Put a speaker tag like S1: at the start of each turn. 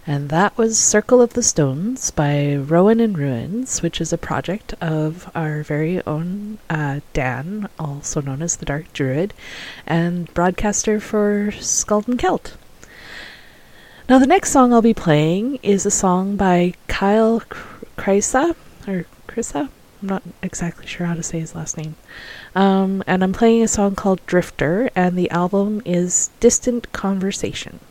S1: And that was Circle of the Stones by Rowan and Ruins, which is a project of our very own Dan, also known as the Dark Druid, and broadcaster for Skald and Celt. Now, the next song I'll be playing is a song by Kyle Krysa, or Krysa? I'm not exactly sure how to say his last name. And I'm playing a song called Drifter, and the album is Distant Conversation.